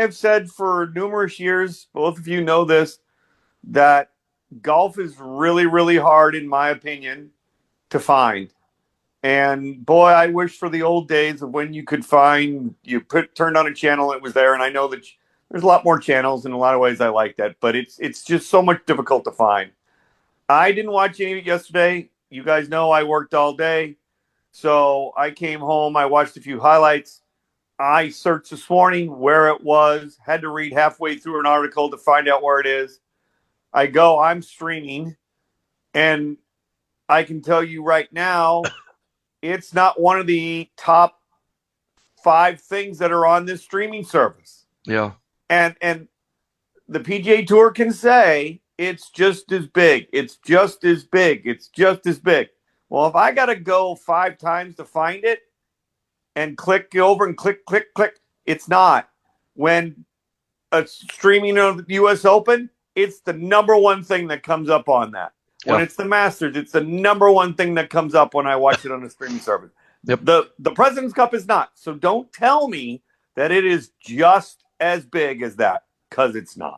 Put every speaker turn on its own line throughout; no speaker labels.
have said for numerous years, both of you know this, that golf is really, really hard, in my opinion, to find. And boy, I wish for the old days of when you could find, turned on a channel, it was there. And I know that there's a lot more channels. In a lot of ways, I like that, but it's just so much difficult to find. I didn't watch any of it yesterday. You guys know I worked all day, so I came home. I watched a few highlights. I searched this morning where it was. Had to read halfway through an article to find out where it is. I'm streaming, and I can tell you right now, it's not one of the top five things that are on this streaming service.
Yeah.
And the PGA Tour can say it's just as big. It's just as big. It's just as big. Well, if I got to go 5 times to find it and click over and click, click, click, it's not. When a streaming of the U.S. Open, it's the number one thing that comes up on that. When it's the Masters, it's the number one thing that comes up when I watch it on a streaming service.
Yep.
The President's Cup is not. So don't tell me that it is just as big as that, because it's not.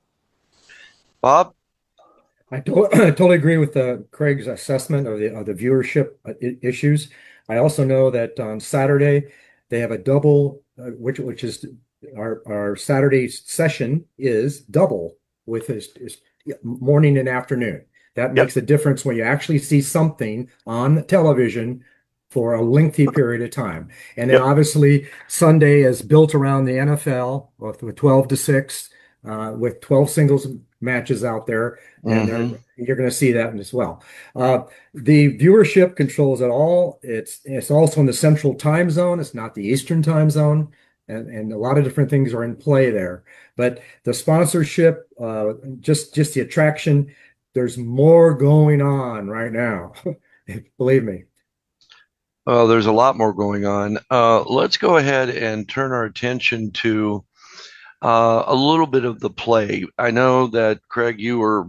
Bob?
I totally agree with Craig's assessment of the viewership issues. I also know that on Saturday they have a double, which is our Saturday session is double with his morning and afternoon. That makes a difference when you actually see something on television for a lengthy period of time. And then obviously Sunday is built around the NFL with 12 to 6, with 12 singles matches out there. And you're going to see that as well. The viewership controls it all. It's also in the central time zone. It's not the Eastern time zone. And a lot of different things are in play there. But the sponsorship, just the attraction, there's more going on right now. Believe me.
Well, there's a lot more going on. Let's go ahead and turn our attention to a little bit of the play. I know that, Craig, you were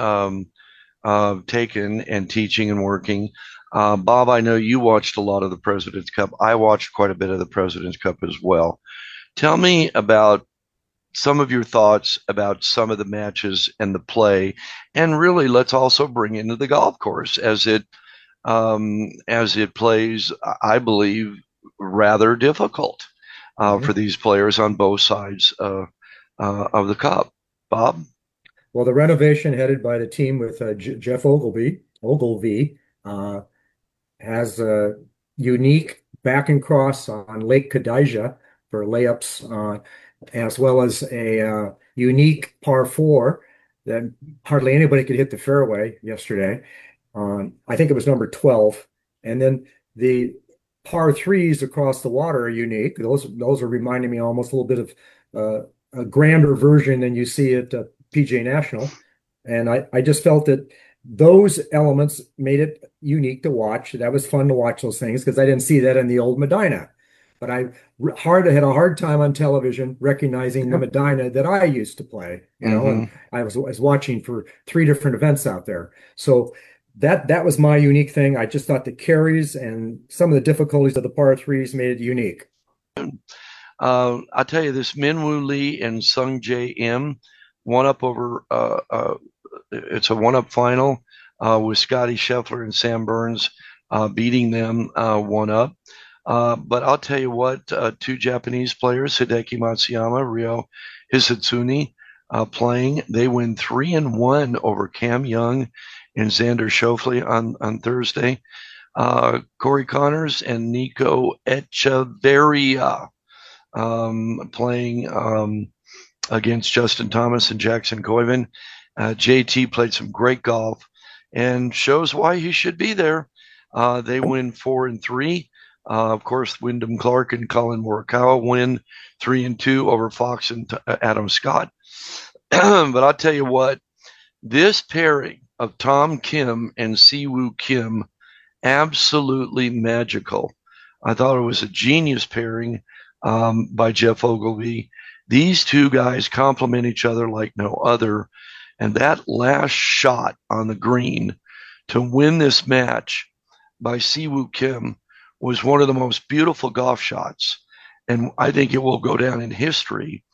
taken and teaching and working. Bob, I know you watched a lot of the President's Cup. I watched quite a bit of the President's Cup as well. Tell me about some of your thoughts about some of the matches and the play, and really let's also bring into the golf course as it plays, I believe, rather difficult for these players on both sides of the cup. Bob?
Well, the renovation headed by the team with Jeff Ogilvy, has a unique back and cross on Lake Kadijah for layups, as well as a unique par 4 that hardly anybody could hit the fairway yesterday. I think it was number 12. And then the par 3s across the water are unique. Those are reminding me almost a little bit of a grander version than you see at PGA National. And I just felt that those elements made it unique to watch. That was fun to watch those things because I didn't see that in the old Medina. But I had a hard time on television recognizing the Medina that I used to play, and I was watching for 3 different events out there. So that was my unique thing. I just thought the carries and some of the difficulties of the par 3s made it unique.
I'll tell you this, Minwoo Lee and Sung J M one up over, it's a one up final with Scotty Scheffler and Sam Burns beating them 1 up. But I'll tell you what, 2 Japanese players, Hideki Matsuyama, Ryo Hisatsuni, playing. They win 3-1 over Cam Young and Xander Schauffele on Thursday. Corey Connors and Nico Echeverria playing against Justin Thomas and Jackson Koiven. JT played some great golf and shows why he should be there. They win 4-3. Of course, Wyndham Clark and Colin Morikawa win 3-2 over Fox and Adam Scott. But I'll tell you what, this pairing of Tom Kim and Siwoo Kim, absolutely magical. I thought it was a genius pairing by Jeff Ogilvy. These 2 guys complement each other like no other. And that last shot on the green to win this match by Siwoo Kim was one of the most beautiful golf shots. And I think it will go down in history